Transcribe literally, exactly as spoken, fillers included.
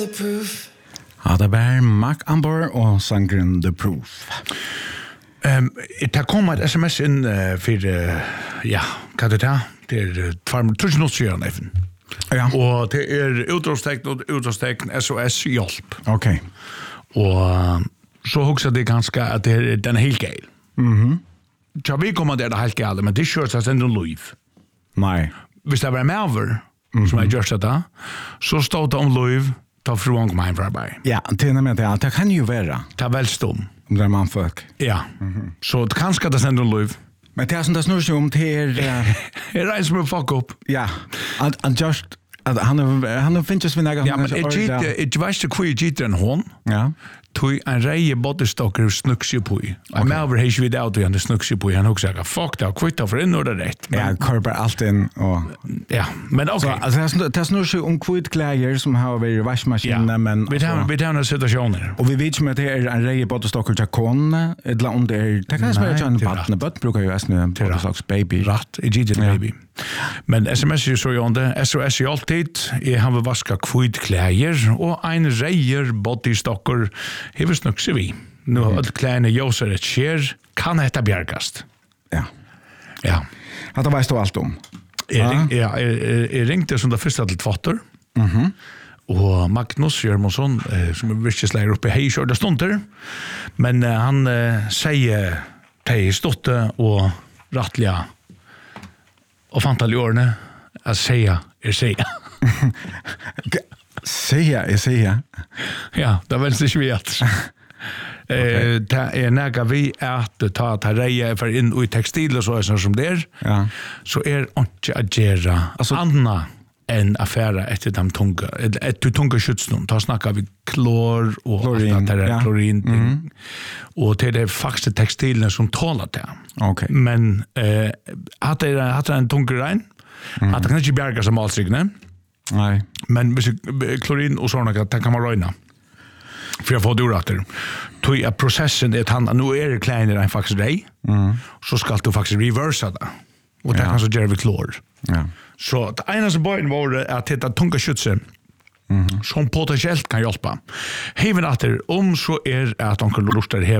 Ja, det var Mac Amber og sangren The Proof. Um, det kom et sms inn uh, for, uh, ja, hva er det da? Det er uh, tvær tusen og siden, Effen. Ja. Og det er utropstegn og utropstegn S O S hjelp. Ok. Og uh, så husker det ganske at det er den helt geil. Mhm. Så vi kommer der det helt geil, men det kjøres at det er liv. Nei. Hvis det var med over, mm-hmm. som jeg gjør det da, så stod det om liv, ta fruan kom hjem fra arbeid. Ja, det er med det. Det kan jo være. Det er velst om. Om det er mannfolk. Ja. Mm-hmm. Så det kan skal det sende liv. Men det er som det snur seg om til er... Jeg reiser med fuck opp. Ja. And, and just... Han har finnes vi nægget... Ja, men jeg gitter... Jeg vet ikke hvor jeg gitter en hånd. Ja. Tui en reie bodystokker snukse på i. Og med over heis vi det av han snukse på i. Han også sier, fuck det, kvitt for inn og det rett. Ja, korper alt inn og... Ja, men ok. Så, altså, det er snur seg om kvitt klær som har vært i vaskmaskinen, ja. men... Vi tar vi tar noen situasjoner. Og vi vet ikke om det er en reie bodystokker til kone, eller om det er... Det kan jeg spørre til en battene, bøtt bruker jo nesten en bodystoks baby. Ratt, jeg gitt en baby. Men sms er så jo om det. S O S i alltid. Jeg har vasket kvitt klær, og en reier bodystokker hever snukse vi. Nå har alle klærne jøser et skjer, kan hette bjergast. Ja. Ja. At det veist du alt om. Jeg, ring, ja, jeg, jeg ringte som det første til Tvatter, Mhm. og Magnus Jørmonsson, eh, som er virkesleier oppe i hei kjørte stunder, men eh, han eh, sier til stotte og rattlige og fantall i årene at sier er sier. Sier, jeg sier. Ja, det er vel ikke vi at. Okay. Det er nægget vi at ta ta reie for inn i tekstil og så er sånn som det er, Ja. så er ikke å gjøre altså, anna enn affære etter de tunga, etter tunga skjøtsnum. Da snakker vi klor og klorin, alt det der, ja. klorin. Mm-hmm. Og til det er faktisk tekstilene som tåler det. Ok. Men eh, at det er en tunga rein, mm-hmm. at det kan ikke bjerge som malstrykene, Nei. men hvis klorin og sånne, det kan man røyna. For jeg får det urater. Tog jeg prosessen er at han, nå er det kleinere enn faktisk deg, mm. så skal du faktisk reversa det. Og det ja. kan så gjøre vi klor. Ja. Så det eneste bøyen var at det er tunga skjutset, mm-hmm. som potentielt kan hjelpe. Heven atter, om så er at onkel luster her